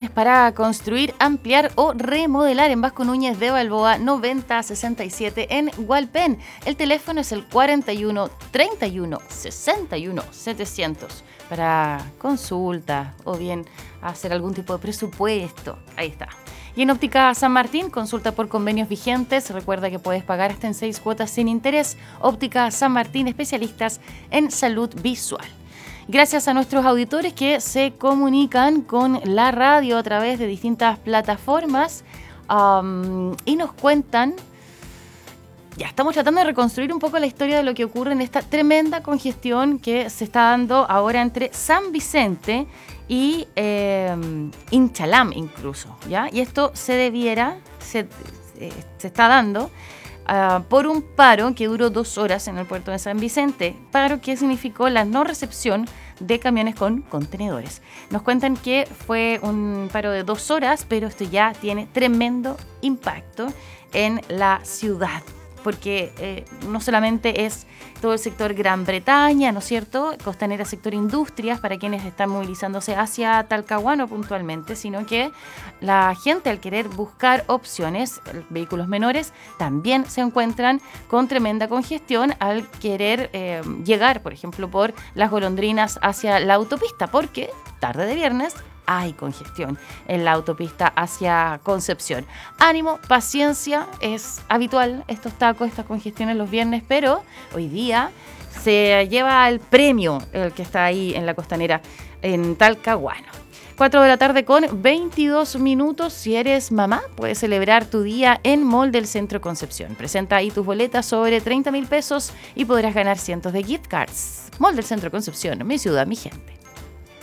materiales para construir, ampliar o remodelar en Vasco Núñez de Balboa 9067 en Hualpén. El teléfono es el 41 31 61 700 para consulta o bien hacer algún tipo de presupuesto. Ahí está. Y en Óptica San Martín, consulta por convenios vigentes. Recuerda que puedes pagar hasta en 6 cuotas sin interés. Óptica San Martín, especialistas en salud visual. Gracias a nuestros auditores que se comunican con la radio a través de distintas plataformas y nos cuentan. Ya estamos tratando de reconstruir un poco la historia de lo que ocurre en esta tremenda congestión que se está dando ahora entre San Vicente y Inchalam incluso, ¿ya? Y esto se está dando por un paro que duró 2 horas en el puerto de San Vicente, paro que significó la no recepción de camiones con contenedores. Nos cuentan que fue un paro de 2 horas, pero esto ya tiene tremendo impacto en la ciudad, porque no solamente es todo el sector Gran Bretaña, ¿no es cierto?, Costanera, sector industrias, para quienes están movilizándose hacia Talcahuano puntualmente, sino que la gente, al querer buscar opciones, vehículos menores, también se encuentran con tremenda congestión al querer llegar, por ejemplo, por Las Golondrinas hacia la autopista, porque tarde de viernes hay congestión en la autopista hacia Concepción. Ánimo, paciencia, es habitual estos tacos, estas congestiones los viernes, pero hoy día se lleva el premio el que está ahí en la Costanera, en Talcahuano. 4 de la tarde con 22 minutos. Si eres mamá, puedes celebrar tu día en Mall del Centro Concepción. Presenta ahí tus boletas sobre 30.000 pesos y podrás ganar cientos de gift cards. Mall del Centro Concepción, mi ciudad, mi gente.